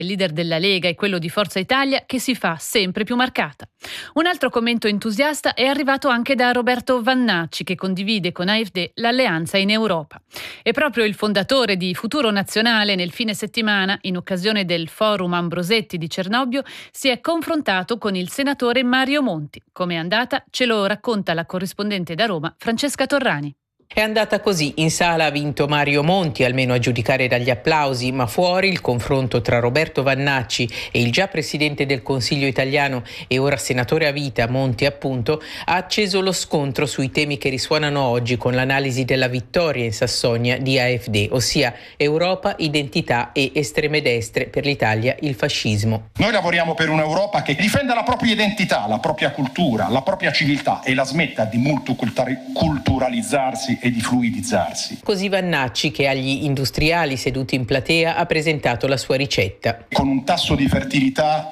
il leader della Lega e quello di Forza Italia, che si fa sempre più marcata. Un altro commento entusiasta è arrivato anche da Roberto Vannacci, che condivide con AfD l'alleanza in Europa. E proprio il fondatore di Futuro Nazionale nel fine settimana, in occasione del Forum Ambrosetti di Cernobbio, si è confrontato con il senatore Mario Monti. Com'è andata? Ce lo racconta la corrispondente da Roma, Francesca Torrani. È andata così. In sala ha vinto Mario Monti, almeno a giudicare dagli applausi, ma fuori il confronto tra Roberto Vannacci e il già presidente del Consiglio italiano e ora senatore a vita, Monti appunto, ha acceso lo scontro sui temi che risuonano oggi con l'analisi della vittoria in Sassonia di AfD, ossia Europa, identità e estreme destre, per l'Italia il fascismo. Noi lavoriamo per un'Europa che difenda la propria identità, la propria cultura, la propria civiltà e la smetta di multiculturalizzarsi e di fluidizzarsi. Così Vannacci, che agli industriali seduti in platea ha presentato la sua ricetta. Con un tasso di fertilità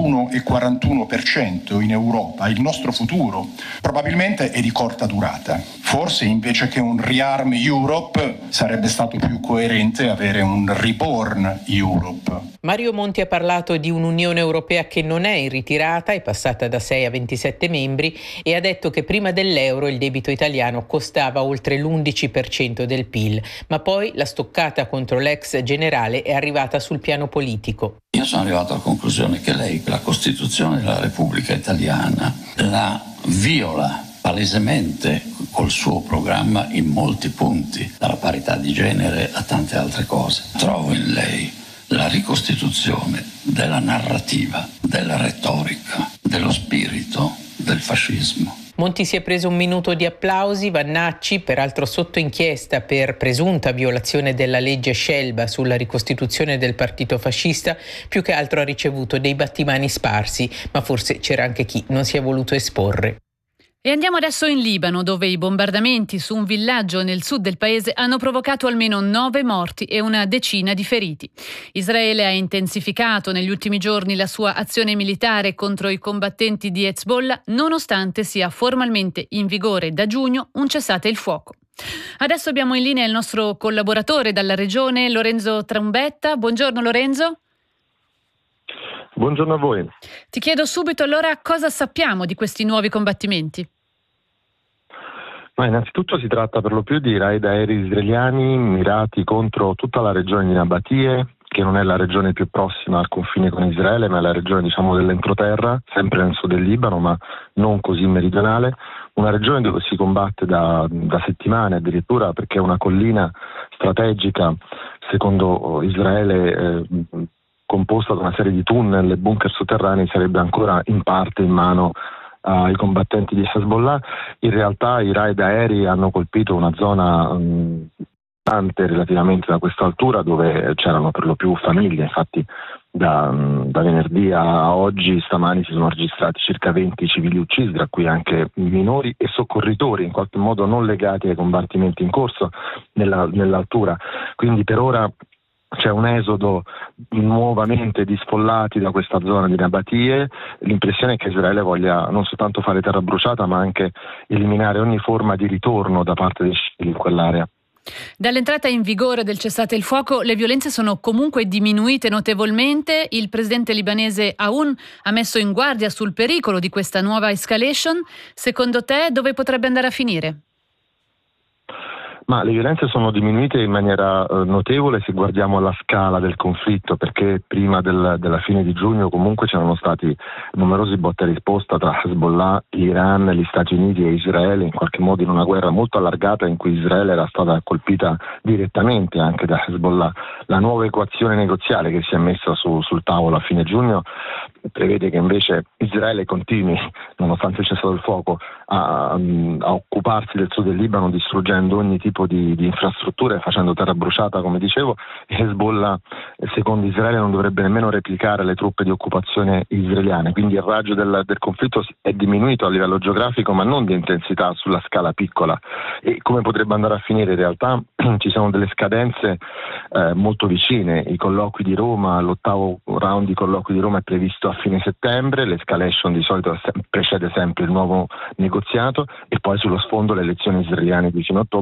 all'1,41% in Europa, il nostro futuro probabilmente è di corta durata. Forse invece che un Rearm Europe sarebbe stato più coerente avere un Reborn Europe. Mario Monti ha parlato di un'Unione Europea che non è in ritirata, è passata da 6 a 27 membri e ha detto che prima dell'euro il debito italiano costava oltre l'11% del PIL, ma poi la stoccata contro l'ex generale è arrivata sul piano politico. Io sono arrivato alla conclusione che lei, la Costituzione della Repubblica Italiana, la viola palesemente col suo programma in molti punti, dalla parità di genere a tante altre cose. Trovo in lei la ricostituzione della narrativa, della retorica, dello spirito del fascismo. Monti si è preso un minuto di applausi. Vannacci, peraltro sotto inchiesta per presunta violazione della legge Scelba sulla ricostituzione del partito fascista, più che altro ha ricevuto dei battimani sparsi, ma forse c'era anche chi non si è voluto esporre. E andiamo adesso in Libano, dove i bombardamenti su un villaggio nel sud del paese hanno provocato almeno 9 morti e una decina di feriti. Israele ha intensificato negli ultimi giorni la sua azione militare contro i combattenti di Hezbollah, nonostante sia formalmente in vigore da giugno un cessate il fuoco. Adesso abbiamo in linea il nostro collaboratore dalla regione, Lorenzo Trombetta. Buongiorno Lorenzo. Buongiorno a voi. Ti chiedo subito allora cosa sappiamo di questi nuovi combattimenti. Ma innanzitutto si tratta per lo più di raid aerei israeliani mirati contro tutta la regione di Nabatie, che non è la regione più prossima al confine con Israele, ma è la regione dell'entroterra, sempre nel sud del Libano, ma non così meridionale. Una regione dove si combatte da settimane addirittura, perché è una collina strategica, secondo Israele, composta da una serie di tunnel e bunker sotterranei, sarebbe ancora in parte in mano ai combattenti di Hezbollah. In realtà i raid aerei hanno colpito una zona relativamente da questa altura, dove c'erano per lo più famiglie. Infatti da venerdì a oggi, stamani, si sono registrati circa 20 civili uccisi, tra cui anche minori e soccorritori in qualche modo non legati ai combattimenti in corso nell'altura. Quindi per ora c'è un esodo nuovamente di sfollati da questa zona di Nabatie. L'impressione è che Israele voglia non soltanto fare terra bruciata, ma anche eliminare ogni forma di ritorno da parte dei civili in quell'area. Dall'entrata in vigore del cessate il fuoco, le violenze sono comunque diminuite notevolmente. Il presidente libanese Aoun ha messo in guardia sul pericolo di questa nuova escalation. Secondo te dove potrebbe andare a finire? Ma le violenze sono diminuite in maniera notevole se guardiamo la scala del conflitto, perché prima della fine di giugno comunque c'erano stati numerosi botte e risposta tra Hezbollah, Iran, gli Stati Uniti e Israele, in qualche modo in una guerra molto allargata in cui Israele era stata colpita direttamente anche da Hezbollah. La nuova equazione negoziale che si è messa sul tavolo a fine giugno prevede che invece Israele continui, nonostante il cessato il fuoco, a occuparsi del sud del Libano, distruggendo ogni tipo di infrastrutture, facendo terra bruciata, come dicevo. Hezbollah, secondo Israele, non dovrebbe nemmeno replicare le truppe di occupazione israeliane, quindi il raggio del conflitto è diminuito a livello geografico, ma non di intensità sulla scala piccola. E come potrebbe andare a finire? In realtà ci sono delle scadenze molto vicine. I colloqui di Roma, l'8º round di colloqui di Roma è previsto a fine settembre, l'escalation di solito precede sempre il nuovo negoziato, e poi sullo sfondo le elezioni israeliane di fine ottobre, quelle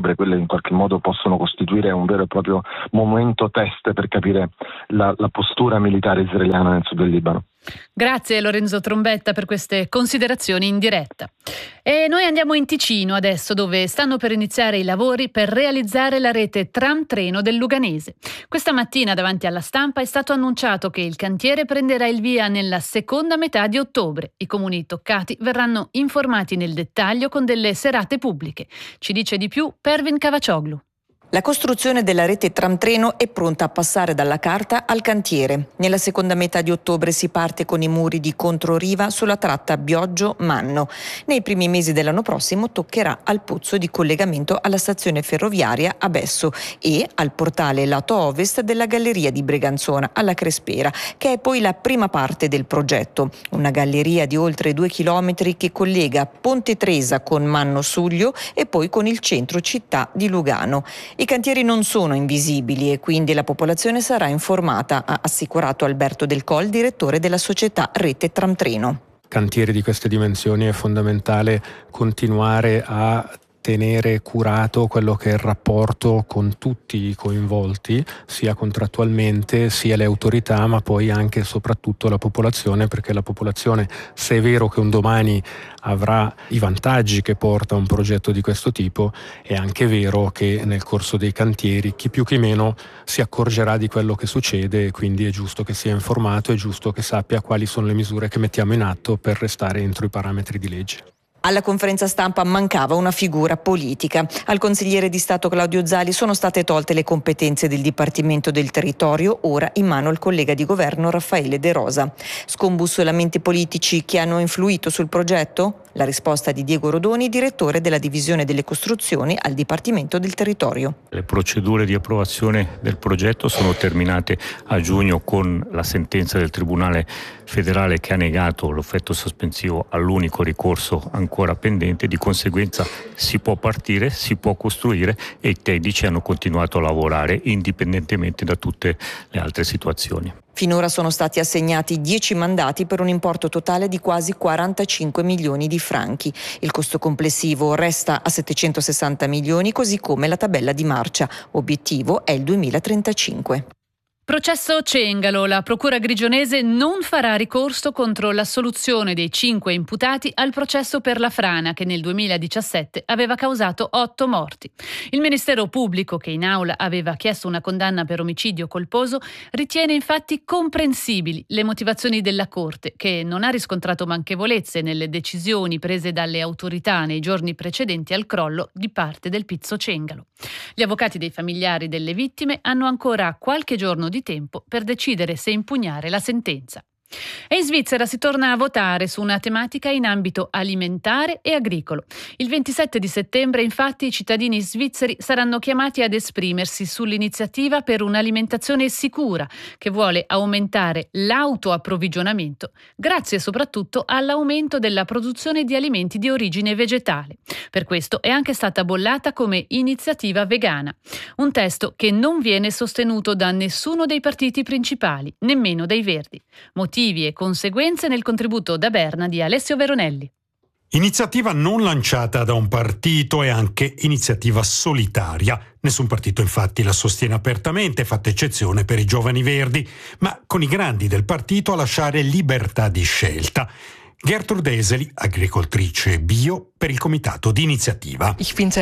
in qualche modo possono costituire un vero e proprio momento test per capire la postura militare israeliana nel sud del Libano. Grazie Lorenzo Trombetta per queste considerazioni in diretta. E noi andiamo in Ticino adesso, dove stanno per iniziare i lavori per realizzare la rete tram-treno del Luganese. Questa mattina davanti alla stampa è stato annunciato che il cantiere prenderà il via nella seconda metà di ottobre. I comuni toccati verranno informati nel dettaglio con delle serate pubbliche. Ci dice di più Pervin Cavacioglu. La costruzione della rete tram-treno è pronta a passare dalla carta al cantiere. Nella seconda metà di ottobre si parte con i muri di controriva sulla tratta Bioggio-Manno. Nei primi mesi dell'anno prossimo toccherà al pozzo di collegamento alla stazione ferroviaria a Besso e al portale lato ovest della galleria di Breganzona alla Crespera, che è poi la prima parte del progetto. Una galleria di oltre 2 chilometri che collega Ponte Tresa con Manno Suglio e poi con il centro città di Lugano. I cantieri non sono invisibili e quindi la popolazione sarà informata, ha assicurato Alberto Del Col, direttore della società Rete Tram-Treno. Cantieri di queste dimensioni è fondamentale continuare a tenere curato quello che è il rapporto con tutti i coinvolti, sia contrattualmente, sia le autorità, ma poi anche e soprattutto la popolazione, perché la popolazione, se è vero che un domani avrà i vantaggi che porta un progetto di questo tipo, è anche vero che nel corso dei cantieri chi più chi meno si accorgerà di quello che succede, e quindi è giusto che sia informato, è giusto che sappia quali sono le misure che mettiamo in atto per restare entro i parametri di legge. Alla conferenza stampa mancava una figura politica. Al consigliere di Stato Claudio Zali sono state tolte le competenze del Dipartimento del Territorio, ora in mano al collega di governo Raffaele De Rosa. Scombussolamenti politici che hanno influito sul progetto? La risposta di Diego Rodoni, direttore della divisione delle costruzioni al Dipartimento del Territorio. Le procedure di approvazione del progetto sono terminate a giugno con la sentenza del Tribunale federale che ha negato l'effetto sospensivo all'unico ricorso ancora pendente. Di conseguenza si può partire, si può costruire e i tecnici hanno continuato a lavorare indipendentemente da tutte le altre situazioni. Finora sono stati assegnati 10 mandati per un importo totale di quasi 45 milioni di franchi. Il costo complessivo resta a 760 milioni, così come la tabella di marcia. Obiettivo è il 2035. Processo Cengalo. La procura grigionese non farà ricorso contro l'assoluzione dei 5 imputati al processo per la frana che nel 2017 aveva causato 8 morti. Il Ministero Pubblico, che in aula aveva chiesto una condanna per omicidio colposo, ritiene infatti comprensibili le motivazioni della Corte, che non ha riscontrato manchevolezze nelle decisioni prese dalle autorità nei giorni precedenti al crollo di parte del Pizzo Cengalo. Gli avvocati dei familiari delle vittime hanno ancora qualche giorno di tempo per decidere se impugnare la sentenza. E in Svizzera si torna a votare su una tematica in ambito alimentare e agricolo. Il 27 di settembre, infatti, i cittadini svizzeri saranno chiamati ad esprimersi sull'iniziativa per un'alimentazione sicura, che vuole aumentare l'autoapprovvigionamento, grazie soprattutto all'aumento della produzione di alimenti di origine vegetale. Per questo è anche stata bollata come iniziativa vegana. Un testo che non viene sostenuto da nessuno dei partiti principali, nemmeno dai Verdi. Motivi e conseguenze nel contributo da Berna di Alessio Veronelli. Iniziativa non lanciata da un partito e anche iniziativa solitaria. Nessun partito infatti la sostiene apertamente, fatta eccezione per i giovani verdi, ma con i grandi del partito a lasciare libertà di scelta. Gertrude Eseli, agricoltrice bio per il comitato di iniziativa.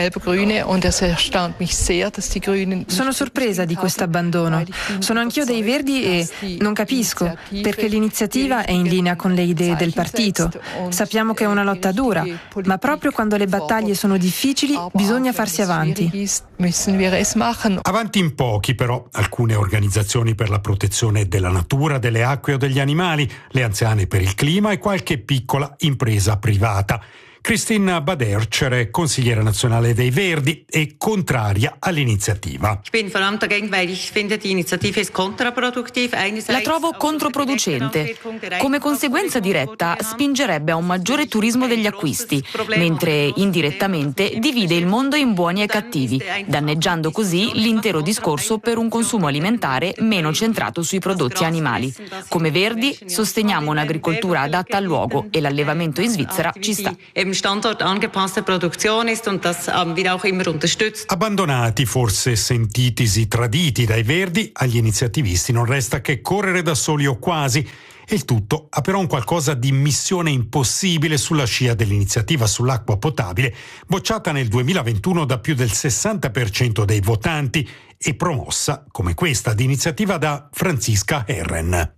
Sono sorpresa di questo abbandono. Sono anch'io dei Verdi e non capisco perché l'iniziativa è in linea con le idee del partito. Sappiamo che è una lotta dura, ma proprio quando le battaglie sono difficili bisogna farsi avanti. Avanti in pochi però, alcune organizzazioni per la protezione della natura, delle acque o degli animali, le anziane per il clima e qualche piccola impresa privata. Christine Badercer, consigliera nazionale dei Verdi e contraria all'iniziativa. La trovo controproducente. Come conseguenza diretta spingerebbe a un maggiore turismo degli acquisti, mentre indirettamente divide il mondo in buoni e cattivi, danneggiando così l'intero discorso per un consumo alimentare meno centrato sui prodotti animali. Come Verdi sosteniamo un'agricoltura adatta al luogo e l'allevamento in Svizzera ci sta. dem Standort angepasste Produktion ist und das haben wir auch immer unterstützt. Abbandonati, forse sentitisi traditi dai Verdi, agli iniziativisti non resta che correre da soli o quasi. E il tutto ha però un qualcosa di missione impossibile sulla scia dell'iniziativa sull'acqua potabile, bocciata nel 2021 da più del 60% dei votanti e promossa, come questa, di iniziativa da Franziska Herren.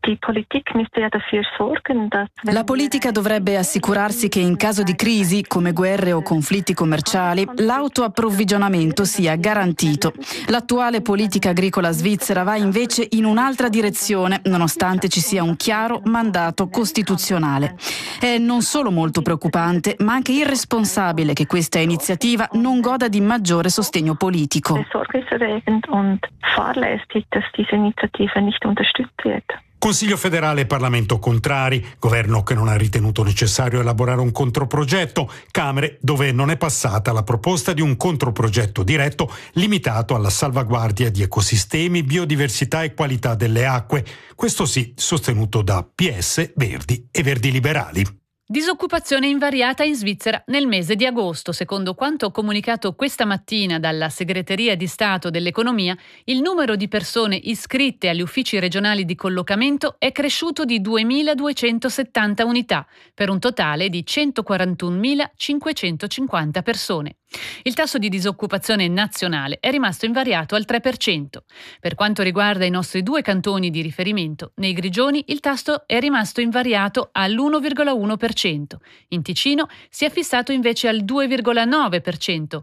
La politica dovrebbe assicurarsi che in caso di crisi, come guerre o conflitti commerciali, l'autoapprovvigionamento sia garantito. L'attuale politica agricola svizzera va invece in un'altra direzione, nonostante ci sia un chiaro mandato costituzionale. È non solo molto preoccupante, ma anche irresponsabile che questa iniziativa non goda di maggiore sostegno politico. Und fahrlässig, dass diese Initiative nicht unterstützt wird. Consiglio federale e Parlamento contrari, governo che non ha ritenuto necessario elaborare un controprogetto, Camere dove non è passata la proposta di un controprogetto diretto limitato alla salvaguardia di ecosistemi, biodiversità e qualità delle acque, questo sì sostenuto da PS, Verdi e Verdi Liberali. Disoccupazione invariata in Svizzera nel mese di agosto. Secondo quanto comunicato questa mattina dalla Segreteria di Stato dell'Economia, il numero di persone iscritte agli uffici regionali di collocamento è cresciuto di 2.270 unità, per un totale di 141.550 persone. Il tasso di disoccupazione nazionale è rimasto invariato al 3%. Per quanto riguarda i nostri due cantoni di riferimento, nei Grigioni il tasso è rimasto invariato all'1,1%. In Ticino si è fissato invece al 2,9%,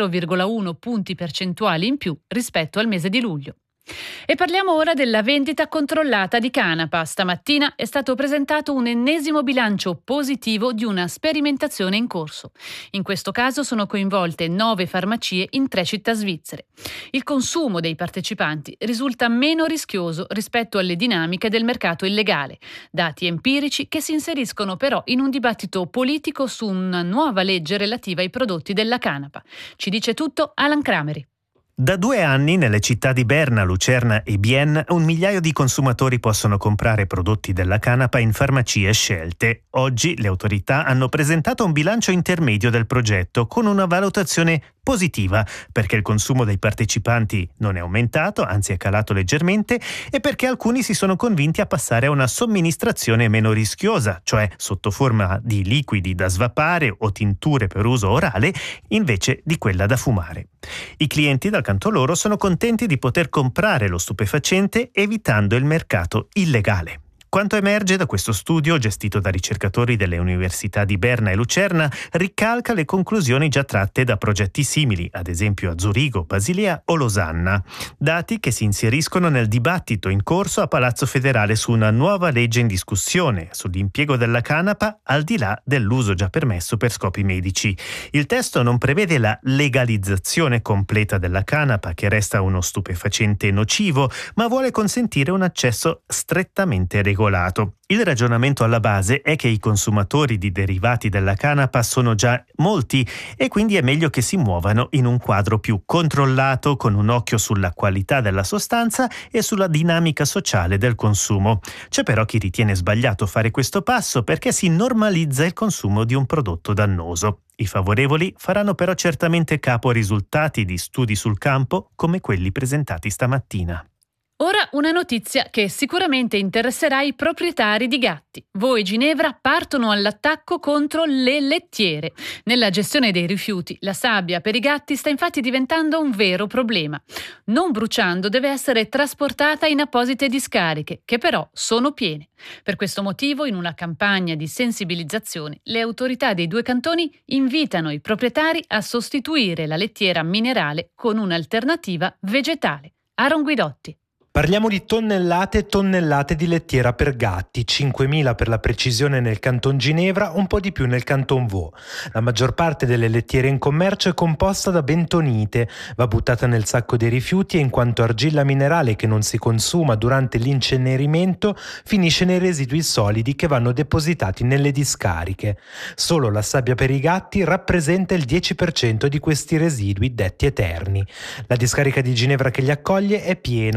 0,1 punti percentuali in più rispetto al mese di luglio. E parliamo ora della vendita controllata di canapa. Stamattina è stato presentato un ennesimo bilancio positivo di una sperimentazione in corso. In questo caso sono coinvolte 9 farmacie in 3 città svizzere. Il consumo dei partecipanti risulta meno rischioso rispetto alle dinamiche del mercato illegale. Dati empirici che si inseriscono però in un dibattito politico su una nuova legge relativa ai prodotti della canapa. Ci dice tutto Alan Crameri. Da 2 anni nelle città di Berna, Lucerna e Bienne 1 migliaio di consumatori possono comprare prodotti della canapa in farmacie scelte. Oggi le autorità hanno presentato un bilancio intermedio del progetto con una valutazione positiva, perché il consumo dei partecipanti non è aumentato, anzi è calato leggermente, e perché alcuni si sono convinti a passare a una somministrazione meno rischiosa, cioè sotto forma di liquidi da svapare o tinture per uso orale, invece di quella da fumare. I clienti dal canto loro sono contenti di poter comprare lo stupefacente evitando il mercato illegale. Quanto emerge da questo studio, gestito da ricercatori delle università di Berna e Lucerna, ricalca le conclusioni già tratte da progetti simili, ad esempio a Zurigo, Basilea o Losanna. Dati che si inseriscono nel dibattito in corso a Palazzo Federale su una nuova legge in discussione sull'impiego della canapa al di là dell'uso già permesso per scopi medici. Il testo non prevede la legalizzazione completa della canapa, che resta uno stupefacente nocivo, ma vuole consentire un accesso strettamente regolato. Il ragionamento alla base è che i consumatori di derivati della canapa sono già molti e quindi è meglio che si muovano in un quadro più controllato, con un occhio sulla qualità della sostanza e sulla dinamica sociale del consumo. C'è però chi ritiene sbagliato fare questo passo perché si normalizza il consumo di un prodotto dannoso. I favorevoli faranno però certamente capo a risultati di studi sul campo come quelli presentati stamattina. Ora una notizia che sicuramente interesserà i proprietari di gatti. Voi Ginevra partono all'attacco contro le lettiere. Nella gestione dei rifiuti, la sabbia per i gatti sta infatti diventando un vero problema. Non bruciando deve essere trasportata in apposite discariche, che però sono piene. Per questo motivo, in una campagna di sensibilizzazione, le autorità dei 2 cantoni invitano i proprietari a sostituire la lettiera minerale con un'alternativa vegetale. Aaron Guidotti. Parliamo di tonnellate e tonnellate di lettiera per gatti, 5.000 per la precisione nel canton Ginevra, un po' di più nel canton Vaud. La maggior parte delle lettiere in commercio è composta da bentonite, va buttata nel sacco dei rifiuti e in quanto argilla minerale che non si consuma durante l'incenerimento, finisce nei residui solidi che vanno depositati nelle discariche. Solo la sabbia per i gatti rappresenta il 10% di questi residui detti eterni. La discarica di Ginevra che li accoglie è piena, il canton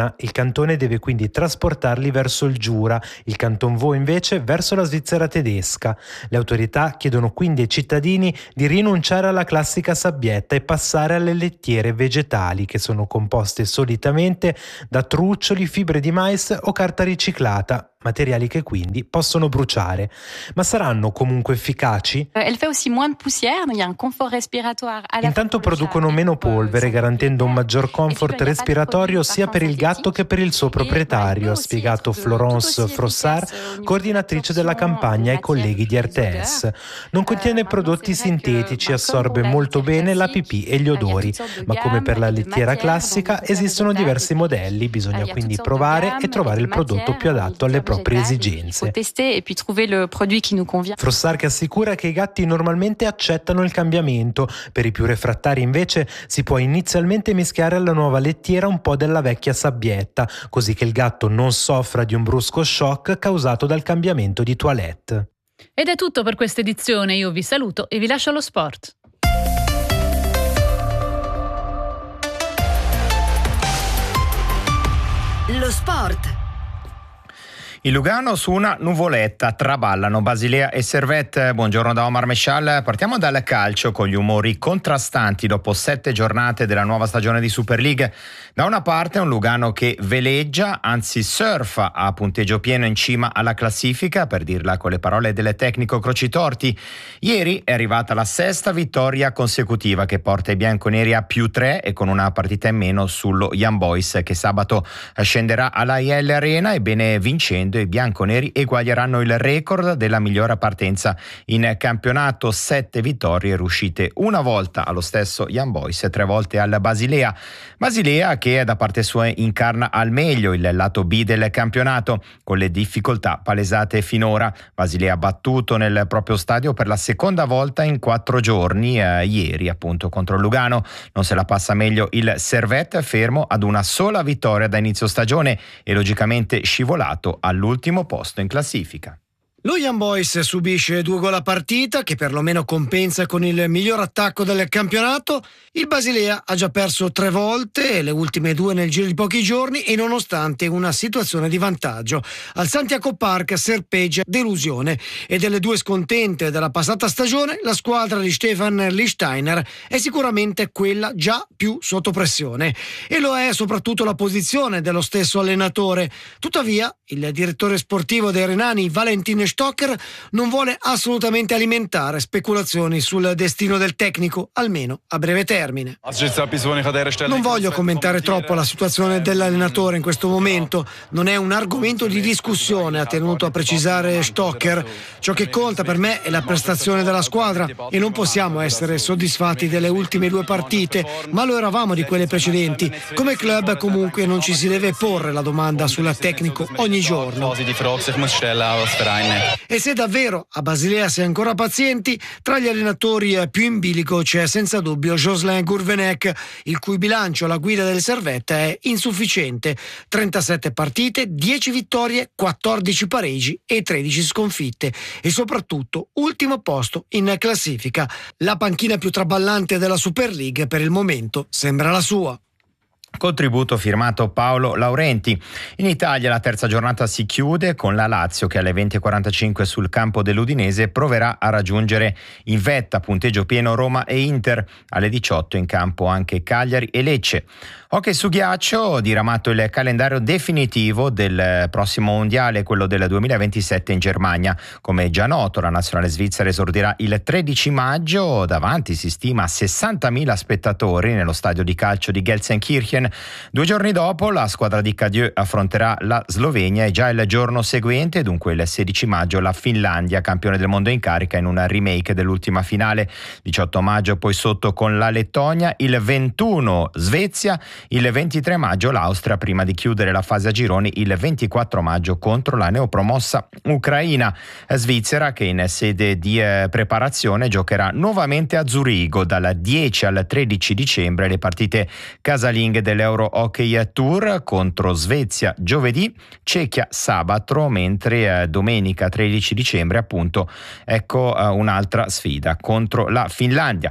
cantone deve quindi trasportarli verso il Giura, il Canton Vaud invece verso la Svizzera tedesca. Le autorità chiedono quindi ai cittadini di rinunciare alla classica sabbietta e passare alle lettiere vegetali, che sono composte solitamente da truccioli, fibre di mais o carta riciclata, materiali che quindi possono bruciare. Ma saranno comunque efficaci? Intanto producono meno polvere, garantendo un maggior comfort respiratorio sia per il gatto che per il suo proprietario, ha spiegato Florence Frossard, coordinatrice della campagna ai colleghi di RTS. Non contiene prodotti sintetici, assorbe molto bene la pipì e gli odori, ma come per la lettiera classica esistono diversi modelli, bisogna quindi provare e trovare il prodotto più adatto alle proprie esigenze. Frossard che assicura che i gatti normalmente accettano il cambiamento. Per i più refrattari invece si può inizialmente mischiare alla nuova lettiera un po' della vecchia sabbietta, così che il gatto non soffra di un brusco shock causato dal cambiamento di toilette. Ed è tutto per questa edizione, io vi saluto e vi lascio allo sport. Lo sport. Il Lugano su una nuvoletta, traballano Basilea e Servette. Buongiorno da Omar Mescial. Partiamo dal calcio con gli umori contrastanti dopo 7 giornate della nuova stagione di Super League. Da una parte un Lugano che veleggia, anzi surfa a punteggio pieno in cima alla classifica, per dirla con le parole del tecnico Crocitorti. Ieri è arrivata la 6ª vittoria consecutiva che porta i bianconeri a +3 e con una partita in meno sullo Young Boys che sabato scenderà alla IL Arena. Ebbene, vincendo i bianconeri eguaglieranno il record della migliore partenza in campionato, 7 vittorie riuscite una volta allo stesso Young Boys e 3 volte al Basilea. Basilea che da parte sua incarna al meglio il lato B del campionato, con le difficoltà palesate finora. Basilea battuto nel proprio stadio per la seconda volta in 4 giorni, ieri appunto contro il Lugano. Non se la passa meglio il Servette, fermo ad una sola vittoria da inizio stagione e logicamente scivolato all'ultimo posto in classifica. Lo Young Boys subisce 2 gol a partita, che perlomeno compensa con il miglior attacco del campionato. Il Basilea ha già perso 3 volte, le ultime 2 nel giro di pochi giorni, e nonostante una situazione di vantaggio. Al Santiago Park serpeggia delusione, e delle 2 scontente della passata stagione, la squadra di Stefan Lichtsteiner è sicuramente quella già più sotto pressione, e lo è soprattutto la posizione dello stesso allenatore. Tuttavia, il direttore sportivo dei renani, Valentin Stocker, non vuole assolutamente alimentare speculazioni sul destino del tecnico, almeno a breve termine. Non voglio commentare troppo la situazione dell'allenatore in questo momento, non è un argomento di discussione, ha tenuto a precisare Stocker. Ciò che conta per me è la prestazione della squadra e non possiamo essere soddisfatti delle ultime 2 partite, ma lo eravamo di quelle precedenti. Come club comunque non ci si deve porre la domanda sul tecnico ogni giorno. E se davvero a Basilea si è ancora pazienti, tra gli allenatori più in bilico c'è senza dubbio Jocelyn Gourvenec, il cui bilancio alla guida del Servette è insufficiente. 37 partite, 10 vittorie, 14 pareggi e 13 sconfitte, e soprattutto ultimo posto in classifica. La panchina più traballante della Super League per il momento sembra la sua. Contributo firmato Paolo Laurenti. In Italia la terza giornata si chiude con la Lazio che alle 20.45 sul campo dell'Udinese proverà a raggiungere in vetta punteggio pieno Roma e Inter. Alle 18 in campo anche Cagliari e Lecce. Hockey su ghiaccio, diramato il calendario definitivo del prossimo mondiale, quello del 2027 in Germania. Come già noto, la nazionale svizzera esordirà il 13 maggio, davanti si stima 60.000 spettatori nello stadio di calcio di Gelsenkirchen. 2 giorni dopo la squadra di Cadieux affronterà la Slovenia e già il giorno seguente, dunque il 16 maggio, la Finlandia, campione del mondo in carica in una remake dell'ultima finale. 18 maggio poi sotto con la Lettonia, il 21 Svezia, il 23 maggio l'Austria prima di chiudere la fase a gironi il 24 maggio contro la neopromossa Ucraina. Svizzera che in sede di preparazione giocherà nuovamente a Zurigo dal 10 al 13 dicembre le partite casalinghe dell'Euro Hockey Tour contro Svezia giovedì, Cechia sabato, mentre domenica 13 dicembre appunto ecco un'altra sfida contro la Finlandia.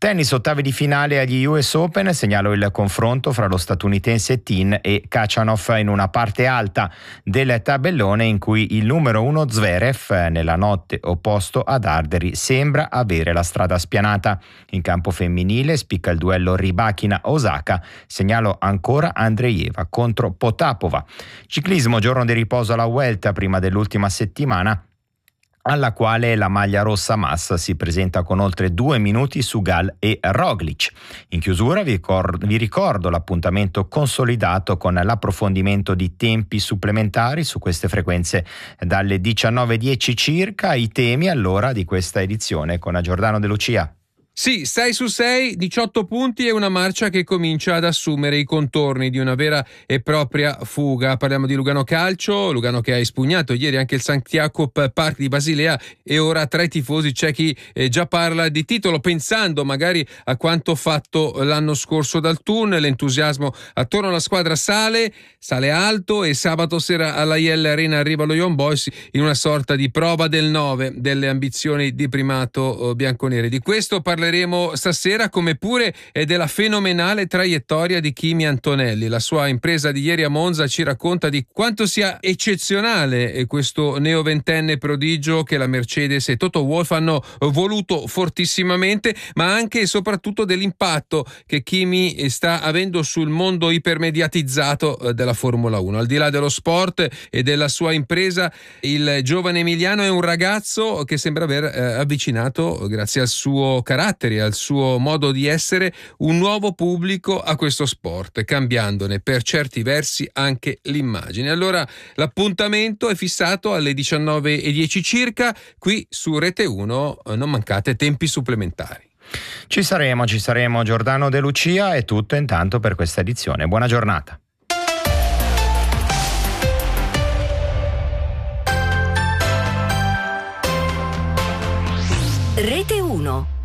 Tennis, ottavi di finale agli US Open, segnalo il confronto fra lo statunitense Tin e Khachanov in una parte alta del tabellone in cui il numero 1 Zverev, nella notte opposto ad Arderi, sembra avere la strada spianata. In campo femminile spicca il duello Rybakina-Osaka, segnalo ancora Andreeva contro Potapova. Ciclismo, giorno di riposo alla Vuelta prima dell'ultima settimana, alla quale la maglia rossa Mas si presenta con oltre 2 minuti su Gal e Roglic. In chiusura vi ricordo l'appuntamento consolidato con l'approfondimento di tempi supplementari su queste frequenze dalle 19:10 circa. I temi allora di questa edizione con Giordano De Lucia. Sì, 6 su 6, 18 punti e una marcia che comincia ad assumere i contorni di una vera e propria fuga. Parliamo di Lugano Calcio, Lugano che ha espugnato ieri anche il St. Jacob Park di Basilea, e ora tra i tifosi c'è chi già parla di titolo, pensando magari a quanto fatto l'anno scorso dal Thun. L'entusiasmo attorno alla squadra sale alto, e sabato sera alla IL Arena arriva lo Young Boys in una sorta di prova del 9 delle ambizioni di primato bianconere. Di questo parleremo stasera, come pure della fenomenale traiettoria di Kimi Antonelli. La sua impresa di ieri a Monza ci racconta di quanto sia eccezionale questo neoventenne prodigio che la Mercedes e Toto Wolff hanno voluto fortissimamente, ma anche e soprattutto dell'impatto che Kimi sta avendo sul mondo ipermediatizzato della Formula 1. Al di là dello sport e della sua impresa, il giovane emiliano è un ragazzo che sembra aver avvicinato, grazie al suo carattere, al suo modo di essere, un nuovo pubblico a questo sport, cambiandone per certi versi anche l'immagine. Allora l'appuntamento è fissato alle 19:10 circa qui su Rete 1, non mancate tempi supplementari. Ci saremo Giordano De Lucia. È tutto intanto per questa edizione. Buona giornata. Rete 1.